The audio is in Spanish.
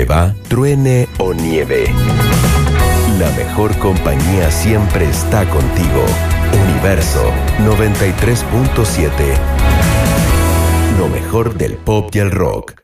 Llueva, truene o nieve. La mejor compañía siempre está contigo. Universo 93.7. Lo mejor del pop y el rock.